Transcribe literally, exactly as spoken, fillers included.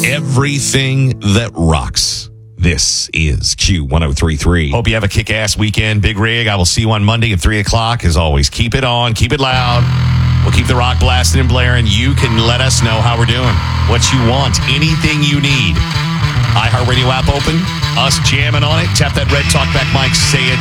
Everything that rocks. This is Q one oh three point three. Hope you have a kick-ass weekend, Big Rig. I will see you on Monday at three o'clock. As always, keep it on, keep it loud. We'll keep the rock blasting and blaring. You can let us know how we're doing, what you want, anything you need. iHeartRadio app open, us jamming on it. Tap that red talkback mic, say it